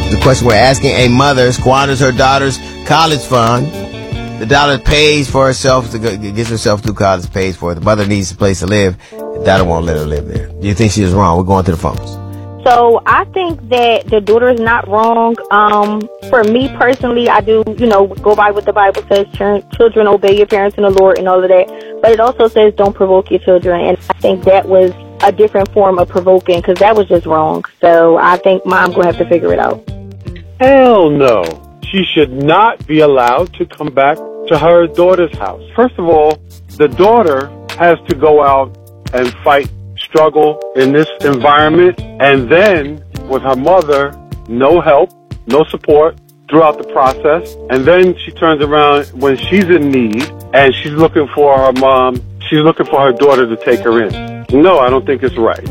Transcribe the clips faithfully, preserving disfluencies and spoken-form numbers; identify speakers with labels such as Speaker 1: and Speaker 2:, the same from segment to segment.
Speaker 1: The question we're asking: a mother squanders her daughter's college fund. The daughter pays for herself, to go, gets herself through college, pays for it. The mother needs a place to live. The daughter won't let her live there. Do you think she is wrong? We're going to the phones.
Speaker 2: So I think that the daughter is not wrong. Um, for me personally, I do, you know, go by what the Bible says, children obey your parents in the Lord and all of that. But it also says don't provoke your children. And I think that was a different form of provoking because that was just wrong. So I think mom going to have to figure it out.
Speaker 3: Hell no. She should not be allowed to come back to her daughter's house. First of all, the daughter has to go out and fight, struggle in this environment, and then with her mother, no help, no support throughout the process, and then she turns around when she's in need and she's looking for her mom, she's looking for her daughter to take her in. No, I don't think it's right.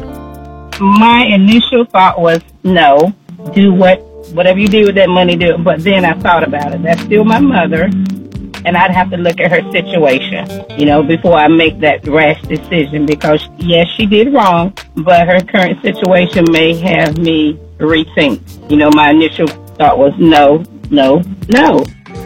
Speaker 4: My initial thought was no, do what whatever you do with that money, do it. But then I thought about it. That's still my mother, and I'd have to look at her situation, you know, before I make that rash decision. Because, yes, she did wrong, but her current situation may have me rethink. You know, my initial thought was no, no, no.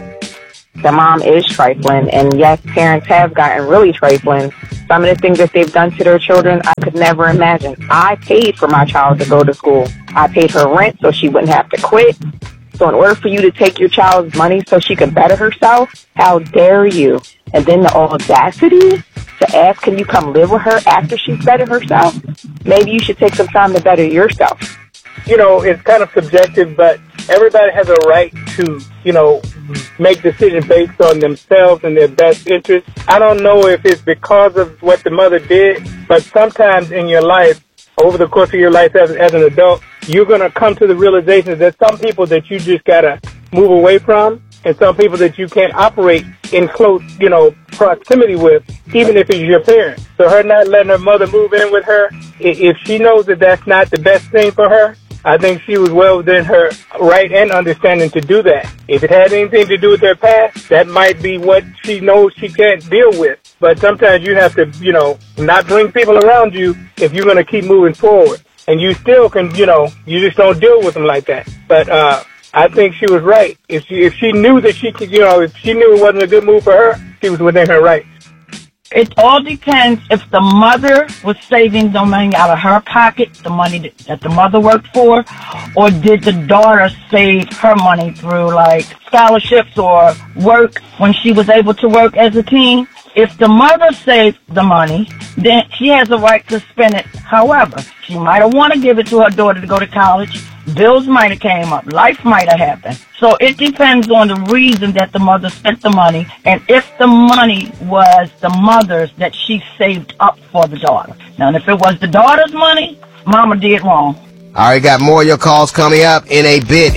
Speaker 5: The mom is trifling, and yes, parents have gotten really trifling. Some of the things that they've done to their children, I could never imagine. I paid for my child to go to school. I paid her rent so she wouldn't have to quit. So in order for you to take your child's money so she can better herself, how dare you? And then the audacity to ask, can you come live with her after she's bettered herself? Maybe you should take some time to better yourself.
Speaker 6: You know, it's kind of subjective, but everybody has a right to, you know, make decisions based on themselves and their best interest. I don't know if it's because of what the mother did, but sometimes in your life, over the course of your life as, as an adult, you're going to come to the realization that there's some people that you just got to move away from and some people that you can't operate in close, you know, proximity with, even if it's your parents. So her not letting her mother move in with her, if she knows that that's not the best thing for her, I think she was well within her right and understanding to do that. If it had anything to do with their past, that might be what she knows she can't deal with. But sometimes you have to, you know, not bring people around you if you're going to keep moving forward. And you still can, you know, you just don't deal with them like that. But uh I think she was right. If she if she knew that she could, you know, if she knew it wasn't a good move for her, she was within her right.
Speaker 4: It all depends if the mother was saving the money out of her pocket, the money that, that the mother worked for, or did the daughter save her money through, like, scholarships or work when she was able to work as a teen. If the mother saved the money, then she has a right to spend it. However, she might have wanted to give it to her daughter to go to college. Bills might have came up. Life might have happened. So it depends on the reason that the mother spent the money and if the money was the mother's that she saved up for the daughter. Now, if it was the daughter's money, mama did wrong.
Speaker 1: All right, got more of your calls coming up in a bit.